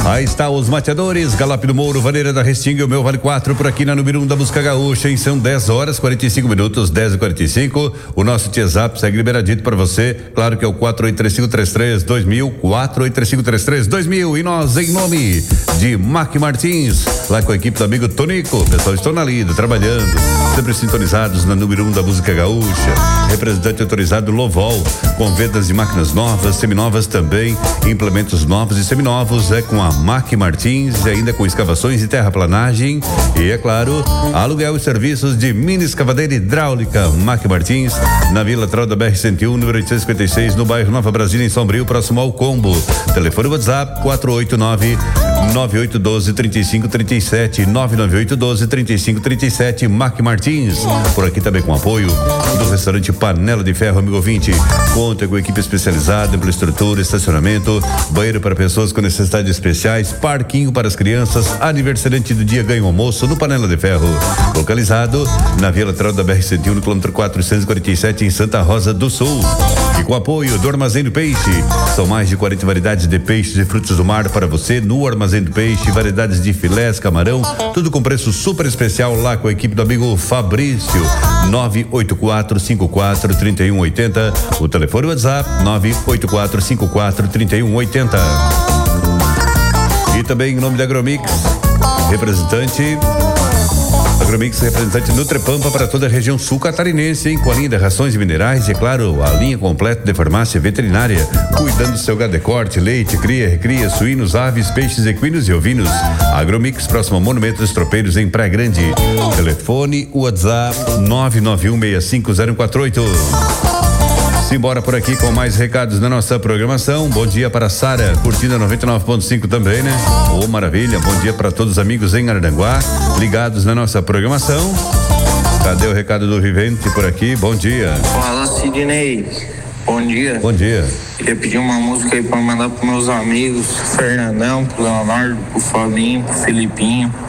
Aí está os mateadores, Galope do Mouro, Vaneira da Restinga e o meu Vale 4 por aqui na número 1 da Música Gaúcha, são 10 horas 45 minutos, 10h45. O nosso WhatsApp segue liberadito para você, claro que é o 4835332000, 4835332000, e nós em nome de Mac Martins, lá com a equipe do amigo Tonico, pessoal, estão na lida, trabalhando, sempre sintonizados na número 1 da Música Gaúcha, representante autorizado Lovol, com vendas de máquinas novas, seminovas também, implementos novos e seminovos, é com a Mac Martins, e ainda com escavações e terraplanagem, e é claro, aluguel e serviços de mini escavadeira hidráulica. Mac Martins, na Vila Lateral da BR-101, número 856, no bairro Nova Brasília, em Sombrio, próximo ao Combo. Telefone WhatsApp 489-9812-3537, 99812-3537, Mac Martins. Por aqui também com apoio do restaurante Panela de Ferro, amigo ouvinte. Conta com equipe especializada, ampla estrutura, estacionamento, banheiro para pessoas com necessidades especiais, parquinho para as crianças, aniversariante do dia ganha almoço no Panela de Ferro. Localizado na Via Lateral da BR-101, no quilômetro 447, em Santa Rosa do Sul. E com apoio do Armazém do Peixe. São mais de 40 variedades de peixes e frutos do mar para você no Armazém do Peixe, variedades de filés, camarão, tudo com preço super especial lá com a equipe do amigo Fabrício. 984543180. O telefone WhatsApp 984543180. E também em nome da Agromix, representante Nutrepampa para toda a região sul catarinense, com a linha de rações e minerais e, é claro, a linha completa de farmácia veterinária, cuidando do seu gado de corte, leite, cria, recria, suínos, aves, peixes, equinos e ovinos. Agromix, próximo ao Monumento dos Tropeiros, em Praia Grande. Telefone WhatsApp 991650148. Simbora por aqui com mais recados na nossa programação. Bom dia para Sara, curtindo a 99.5 também, né? Ô, maravilha, bom dia para todos os amigos em Araranguá, ligados na nossa programação. Cadê o recado do Vivente por aqui? Bom dia. Fala, Sidney. Bom dia. Bom dia. Queria pedir uma música aí pra mandar pros meus amigos, Fernandão, pro Leonardo, pro Fabinho, pro Filipinho.